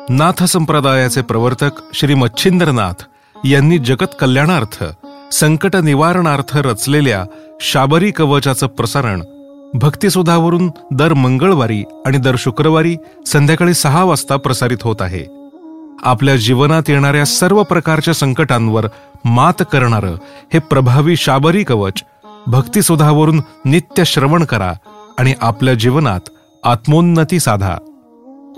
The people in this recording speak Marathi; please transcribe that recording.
नाथ संप्रदायाचे प्रवर्तक श्री मच्छिंद्रनाथ यांनी जगत कल्याणार्थ संकट निवारणार्थ रचलेल्या शाबरी कवचाचं प्रसारण भक्तिसुधावरून दर मंगळवारी आणि दर शुक्रवारी संध्याकाळी 6 वाजता प्रसारित होत आहे. आपल्या जीवनात येणाऱ्या सर्व प्रकारच्या संकटांवर मात करणारं हे प्रभावी शाबरी कवच भक्तिसुधावरून नित्य श्रवण करा आणि आपल्या जीवनात आत्मोन्नती साधा.